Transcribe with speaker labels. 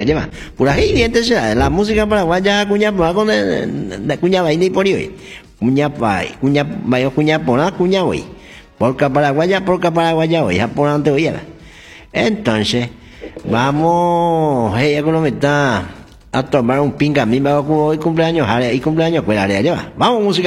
Speaker 1: lleva. Pura gente, entonces, la música paraguaya, cuña, cuña, vaina por hoy. Cuña, pona, cuña, hoy. Polka paraguaya, hoy, japonante, hoy, entonces, vamos, ella con está a tomar un pinga, a mí me va a hoy cumpleaños, y cumpleaños, pues la lleva. Vamos, música.